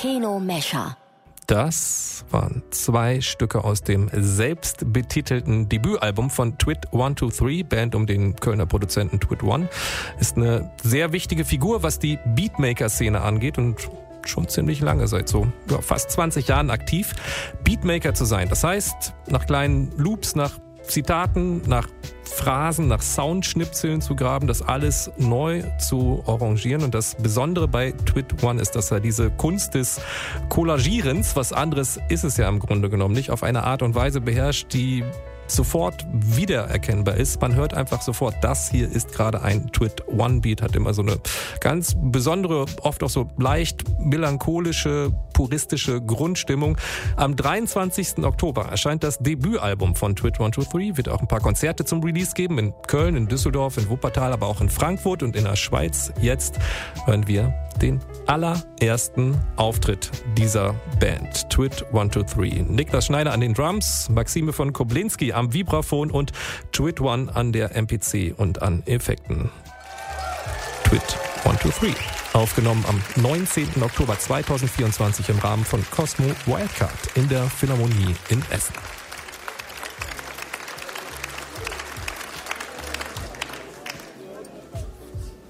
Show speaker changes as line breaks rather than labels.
Volcano Mesher.
Das waren 2 Stücke aus dem selbstbetitelten Debütalbum von Twit123, Band um den Kölner Produzenten Twit One. Ist eine sehr wichtige Figur, was die Beatmaker-Szene angeht und schon ziemlich lange, seit so fast 20 Jahren aktiv, Beatmaker zu sein. Das heißt, nach kleinen Loops, nach Zitaten, nach Phrasen, nach Soundschnipseln zu graben, das alles neu zu arrangieren. Und das Besondere bei Twit One ist, dass er diese Kunst des Collagierens, was anderes ist es ja im Grunde genommen nicht, auf eine Art und Weise beherrscht, die sofort wiedererkennbar ist. Man hört einfach sofort, das hier ist gerade ein Twit One Beat, hat immer so eine ganz besondere, oft auch so leicht melancholische, puristische Grundstimmung. Am 23. Oktober erscheint das Debütalbum von Twit123, wird auch ein paar Konzerte zum Release geben, in Köln, in Düsseldorf, in Wuppertal, aber auch in Frankfurt und in der Schweiz. Jetzt hören wir den allerersten Auftritt dieser Band, Twit123. Niklas Schneider an den Drums, Maxime von Koblinski am Vibraphon und Twit One an der MPC und an Effekten. Twit123. Aufgenommen am 19. Oktober 2024 im Rahmen von Cosmo Wildcard in der Philharmonie in Essen.